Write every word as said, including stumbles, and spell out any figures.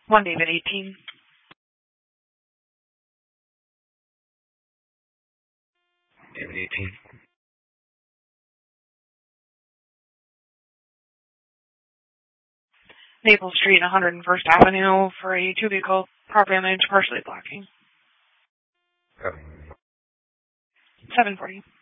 one David eighteen. David eighteen. Maple Street, one hundred first Avenue, for a two-vehicle property damage partially blocking. Okay. seven forty.